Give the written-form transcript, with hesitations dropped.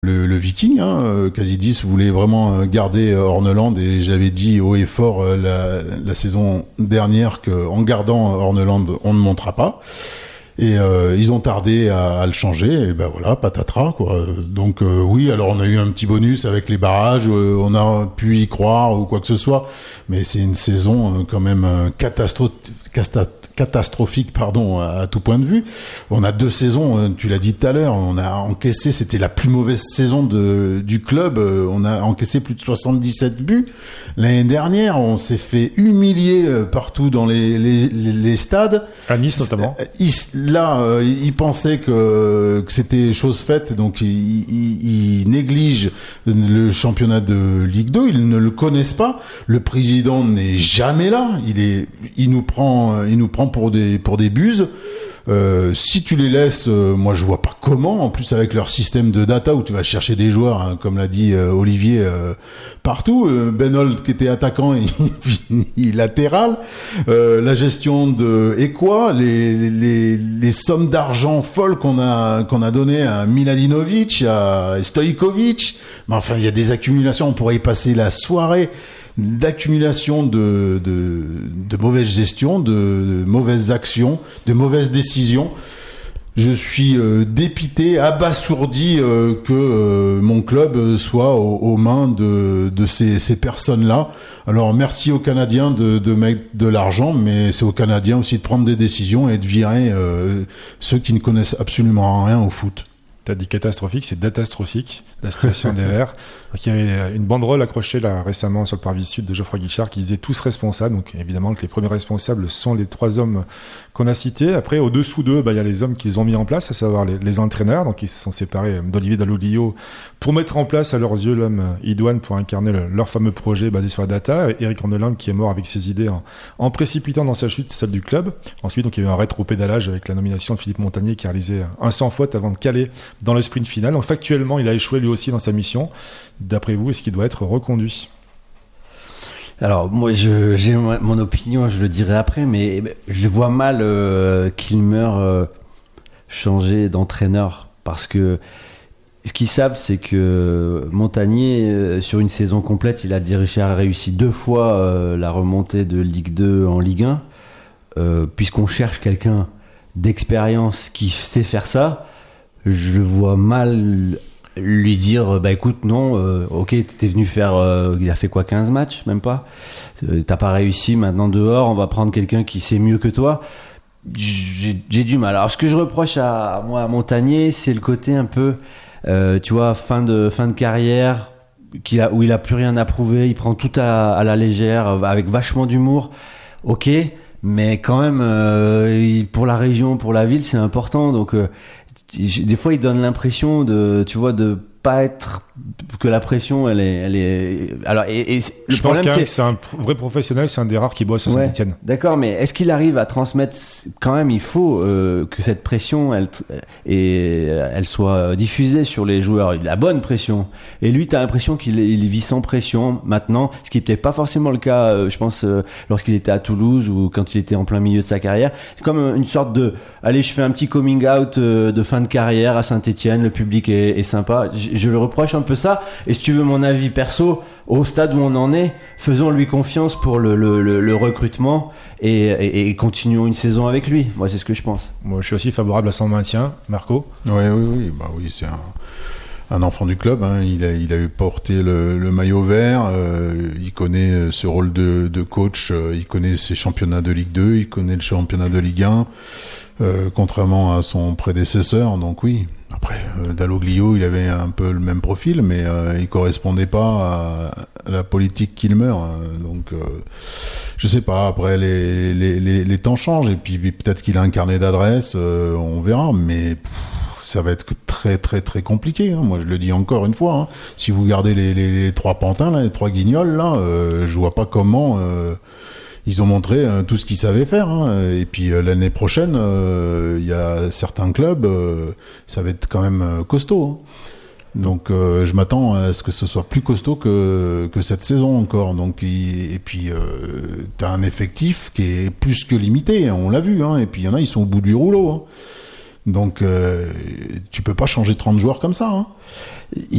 le Viking. Casidis voulait vraiment garder Horneland et j'avais dit haut et fort la saison dernière qu'en gardant Horneland, on ne montera pas. Et ils ont tardé à le changer, et ben voilà, patatras quoi. Donc oui, alors on a eu un petit bonus avec les barrages, on a pu y croire ou quoi que ce soit, mais c'est une saison quand même catastrophique à tout point de vue. On a 2 saisons, tu l'as dit tout à l'heure, on a encaissé, c'était la plus mauvaise saison du club, on a encaissé plus de 77 buts. L'année dernière, on s'est fait humilier partout dans les stades. À Nice notamment. Il pensait que c'était chose faite, donc il néglige le championnat de Ligue 2, ils ne le connaissent pas. Le président n'est jamais là, il nous prend pour des buses. Si tu les laisses, moi je vois pas comment. En plus avec leur système de data où tu vas chercher des joueurs, comme l'a dit Olivier, partout. Benold qui était attaquant, il finit latéral. La gestion de Ekwa, les sommes d'argent folles qu'on a donné à Miladinovic, à Stojkovic. Mais enfin il y a des accumulations. On pourrait y passer la soirée. D'accumulation de mauvaise gestion, de mauvaises actions, de mauvaises décisions. Je suis dépité, abasourdi que mon club soit aux mains de ces personnes-là. Alors merci aux Canadiens de mettre de l'argent, mais c'est aux Canadiens aussi de prendre des décisions et de virer ceux qui ne connaissent absolument rien au foot. Tu as dit catastrophique, c'est datastrophique, la situation des Verts. Il y avait une banderole accrochée là récemment sur le parvis sud de Geoffroy Guichard qui disait tous responsables. Donc évidemment que les premiers responsables sont les 3 hommes qu'on a cités. Après, au-dessous d'eux, il y a les hommes qu'ils ont mis en place, à savoir les entraîneurs. Donc ils se sont séparés d'Olivier Dalloglio pour mettre en place à leurs yeux l'homme idoine pour incarner leur fameux projet basé sur la data. Éric Horneland qui est mort avec ses idées en précipitant dans sa chute celle du club. Ensuite, donc, il y a eu un rétro-pédalage avec la nomination de Philippe Montagnier qui a réalisé un sans faute avant de caler dans le sprint final. Donc factuellement, il a échoué lui aussi dans sa mission. D'après vous, est-ce qu'il doit être reconduit ? Alors moi j'ai mon opinion, je le dirai après, mais je vois mal Kilmer changer d'entraîneur parce que ce qu'ils savent c'est que Montagnier sur une saison complète il a réussi 2 fois la remontée de Ligue 2 en Ligue 1 puisqu'on cherche quelqu'un d'expérience qui sait faire ça, je vois mal lui dire écoute non ok t'es venu faire il a fait quoi 15 matchs même pas t'as pas réussi maintenant dehors on va prendre quelqu'un qui sait mieux que toi. J'ai du mal. Alors ce que je reproche à Montagnier c'est le côté un peu tu vois fin de carrière où il a plus rien à prouver, il prend tout à la légère avec vachement d'humour, ok mais quand même pour la région, pour la ville c'est important donc des fois il donne l'impression de pas être que la pression elle est alors et le je problème pense que c'est un vrai professionnel, c'est un des rares qui bosse à Saint-Étienne. D'accord, mais est-ce qu'il arrive à transmettre quand même il faut que cette pression elle soit diffusée sur les joueurs, la bonne pression, et lui t'as l'impression qu'il vit sans pression maintenant, ce qui est peut-être pas forcément le cas je pense lorsqu'il était à Toulouse ou quand il était en plein milieu de sa carrière. C'est comme une sorte de allez je fais un petit coming out de fin de carrière à Saint-Étienne, le public est sympa. Je le reproche un peu ça, et si tu veux mon avis perso, au stade où on en est, faisons-lui confiance pour le recrutement et continuons une saison avec lui. Moi, c'est ce que je pense. Moi, je suis aussi favorable à son maintien. Marco ? Oui, c'est un enfant du club. Il a eu porté le maillot vert. Il connaît ce rôle de coach. Il connaît ses championnats de Ligue 2. Il connaît le championnat de Ligue 1. Contrairement à son prédécesseur, donc oui. Après, Dalloglio, il avait un peu le même profil, mais il correspondait pas à la politique Kilmer. Donc, je sais pas. Après, les temps changent, et puis peut-être qu'il a un carnet d'adresses, on verra. Mais ça va être très très très compliqué. Moi, je le dis encore une fois. Si vous gardez les 3 pantins, là, les 3 guignols, là, je vois pas comment. Ils ont montré tout ce qu'ils savaient faire. Et puis l'année prochaine, il y a certains clubs, ça va être quand même costaud. Donc je m'attends à ce que ce soit plus costaud que cette saison encore. Donc et puis t'as un effectif qui est plus que limité. On l'a vu. Et puis il y en a, ils sont au bout du rouleau. Donc tu peux pas changer 30 joueurs comme ça. Hein.